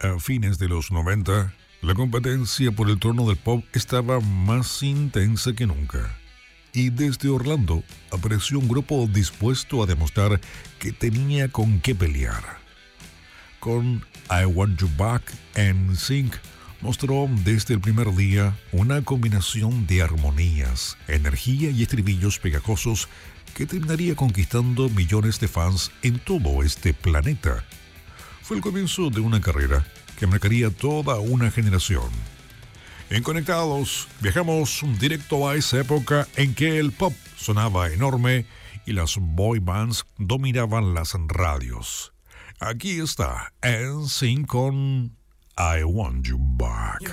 A fines de los 90, la competencia por el trono del pop estaba más intensa que nunca. Y desde Orlando apareció un grupo dispuesto a demostrar que tenía con qué pelear. Con I Want You Back, NSYNC mostró desde el primer día una combinación de armonías, energía y estribillos pegajosos que terminaría conquistando millones de fans en todo este planeta. Fue el comienzo de una carrera que marcaría toda una generación. En Conectados viajamos directo a esa época en que el pop sonaba enorme y las boy bands dominaban las radios. Aquí está NSYNC con I Want You Back.